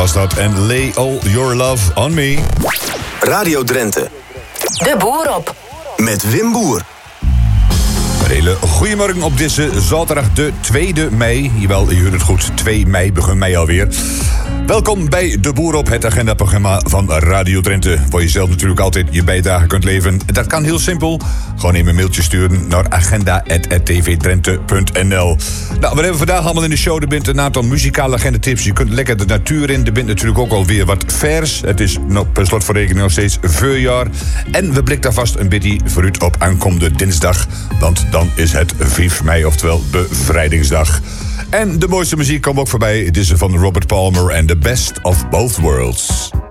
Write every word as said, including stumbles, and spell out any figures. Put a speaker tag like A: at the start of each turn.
A: was dat. En Lay All Your Love On Me.
B: Radio Drenthe.
C: De Boer op.
B: Met Wim Boer.
A: Een hele goeiemorgen op deze zaterdag de tweede mei. Jawel, je hoort het goed. twee mei, begin mei alweer. Welkom bij De Boer op, het agendaprogramma van Radio Drenthe. Waar je zelf natuurlijk altijd je bijdrage kunt leveren. Dat kan heel simpel. Gewoon even een mailtje sturen naar agenda at t v drenthe punt n l. Nou, wat hebben we vandaag allemaal in de show? Er bent een aantal muzikale agendatips. Je kunt lekker de natuur in. Er bent natuurlijk ook alweer wat vers. Het is nog, per slot voor rekening nog steeds voorjaar. En we blikken daar vast een beetje vooruit op aankomende dinsdag. Want dan is het vijf mei, oftewel bevrijdingsdag. En de mooiste muziek komt ook voorbij. Het is van Robert Palmer en The Best of Both Worlds.